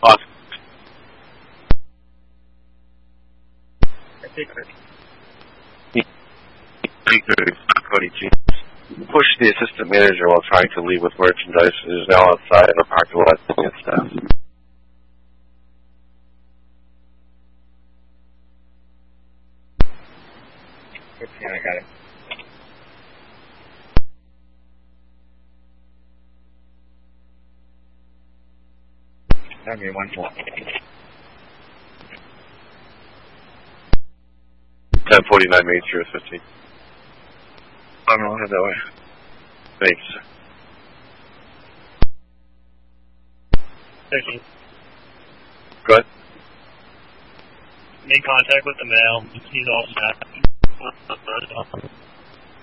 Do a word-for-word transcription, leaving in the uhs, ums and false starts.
Awesome. I think Cody G. Push the assistant manager while trying to leave with merchandise and is now outside in the parking lot with staff. fifteen, I got it. That'd be one more. ten forty-nine Main Street with fifteen. I'm gonna head that way. Thanks. thirteen. Go ahead. Made contact with the male. He's all set.